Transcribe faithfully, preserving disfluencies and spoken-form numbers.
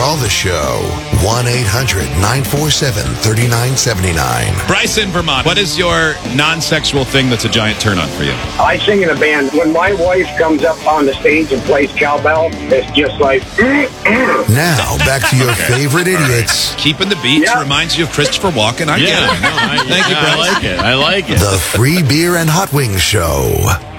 Call the show. one eight hundred nine four seven three nine seven nine. Bryce in Vermont, what is your non-sexual thing that's a giant turn-on for you? I sing in a band. When my wife comes up on the stage and plays cowbell, it's just like... Now, back to your favorite idiots. Right. Keeping the beats yeah. reminds you of Christopher Walken. I yeah, get it. No, I, Thank you, yeah, Bryce. I like it. I like it. The Free Beer and Hot Wings Show.